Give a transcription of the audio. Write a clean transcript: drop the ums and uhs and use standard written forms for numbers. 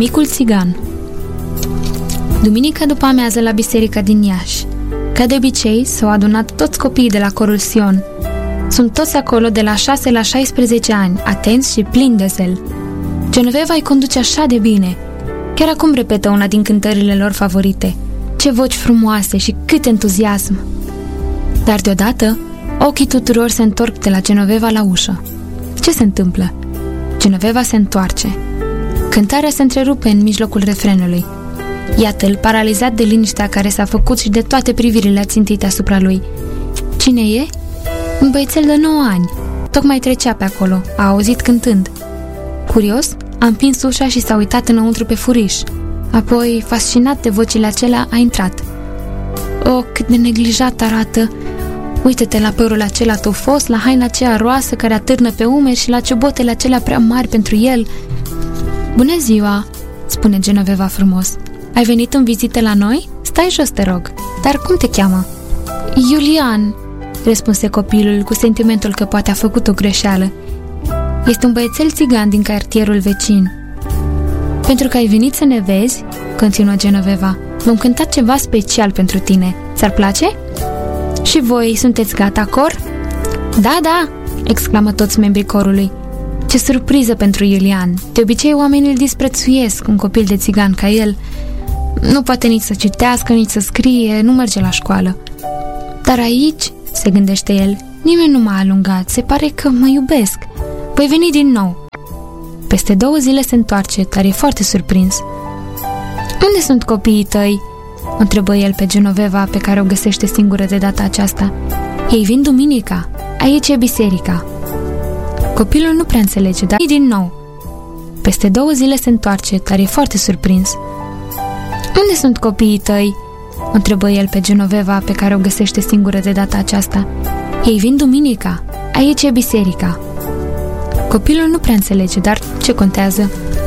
Micul țigan. Duminica după amiază la biserica din Iași. Ca de obicei, s-au adunat toți copiii de la corul Sion. Sunt toți acolo de la 6 la 16 ani, atenți și plini de zel. Genoveva îi conduce așa de bine. Chiar acum repetă una din cântările lor favorite. Ce voci frumoase și cât entuziasm! Dar deodată, ochii tuturor se întorc de la Genoveva la ușă. Ce se întâmplă? Genoveva se întoarce. Cântarea se întrerupe în mijlocul refrenului. Iată-l, paralizat de liniștea care s-a făcut și de toate privirile ațintite asupra lui. Cine e? Un băiețel de 9 ani. Tocmai trecea pe acolo, a auzit cântând. Curios, a împins ușa și s-a uitat înăuntru pe furiș. Apoi, fascinat de vocile acelea, a intrat. Oh, cât de neglijat arată! Uită-te la părul acela tufos, la haina aceea roasă care atârnă pe umeri și la ciobotele acelea prea mari pentru el. Bună ziua, spune Genoveva frumos. Ai venit în vizită la noi? Stai jos, te rog. Dar cum te cheamă? Iulian, răspunse copilul cu sentimentul că poate a făcut o greșeală. Este un băiețel țigan din cartierul vecin. Pentru că ai venit să ne vezi, continuă Genoveva, vom cânta ceva special pentru tine. Ți-ar place? Și voi sunteți gata, cor? Da, da, exclamă toți membrii corului. Ce surpriză pentru Iulian. De obicei oamenii îl disprețuiesc, un copil de țigan ca el. Nu poate nici să citească, nici să scrie, nu merge la școală. Dar aici, se gândește el, nimeni nu m-a alungat, se pare că mă iubesc. Voi veni din nou. Peste 2 zile se întoarce, dar e foarte surprins. Unde sunt copiii tăi? Întrebă el pe Genoveva, pe care o găsește singură de data aceasta. Ei vin duminica, aici e biserica. Copilul nu prea înțelege, dar din nou. Peste 2 zile se întoarce, dar e foarte surprins. Unde sunt copiii tăi? Întrebă el pe Genoveva, pe care o găsește singură de data aceasta. Ei vin duminica, aici e biserica. Copilul nu prea înțelege, dar ce contează?